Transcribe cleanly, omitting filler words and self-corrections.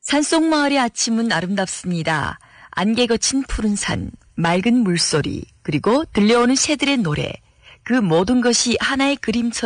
산속마을의 아침은 아름답습니다. 안개 거친 푸른 산, 맑은 물소리, 그리고 들려오는 새들의 노래, 그 모든 것이 하나의 그림처럼